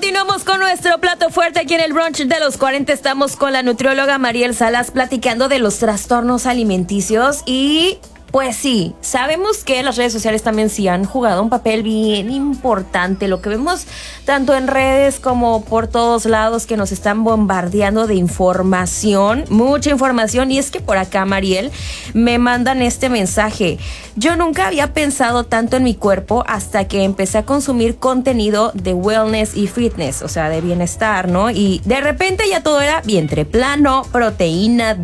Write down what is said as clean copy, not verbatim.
Continuamos con nuestro plato fuerte aquí en el brunch de los 40. Estamos con la nutrióloga Mariel Salas platicando de los trastornos alimenticios y... pues sí, sabemos que las redes sociales también sí han jugado un papel bien importante. Lo que vemos tanto en redes como por todos lados que nos están bombardeando de información, mucha información. Y es que por acá, Mariel, me mandan este mensaje. Yo nunca había pensado tanto en mi cuerpo hasta que empecé a consumir contenido de wellness y fitness, o sea, de bienestar, ¿no? Y de repente ya todo era vientre plano, proteína,